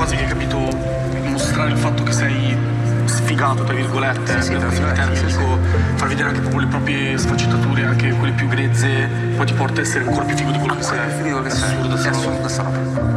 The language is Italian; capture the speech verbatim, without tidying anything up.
cose che hai capito, mostrare il fatto che sei sfigato, tra virgolette, sì, sì, per il termine, sì, dico, far vedere anche proprio le proprie sfaccettature, anche quelle più grezze, poi ti porta a essere ancora più figo di quello che sei. Figo che È sei. assurdo, È assurdo sta roba.